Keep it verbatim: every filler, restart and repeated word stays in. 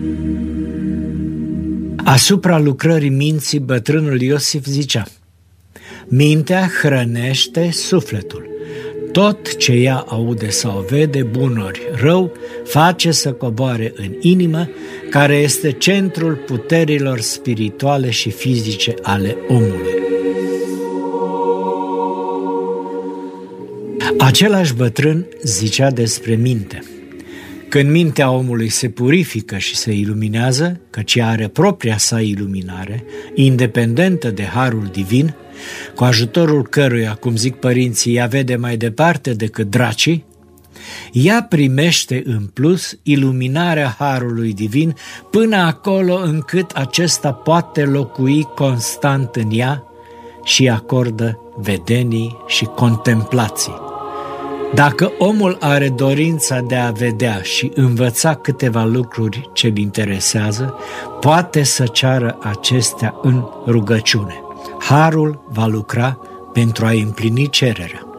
Asupra lucrării minții, bătrânul Iosif zicea: mintea hrănește sufletul. Tot ce ea aude sau vede, bun ori rău, face să coboare în inimă, care este centrul puterilor spirituale și fizice ale omului. Același bătrân zicea despre minte: când mintea omului se purifică și se iluminează, căci ea are propria sa iluminare, independentă de harul divin, cu ajutorul căruia, cum zic părinții, ea vede mai departe decât dracii, ea primește în plus iluminarea harului divin până acolo încât acesta poate locui constant în ea și acordă vedenii și contemplații. Dacă omul are dorința de a vedea și învăța câteva lucruri ce-l interesează, poate să ceară acestea în rugăciune. Harul va lucra pentru a împlini cererea.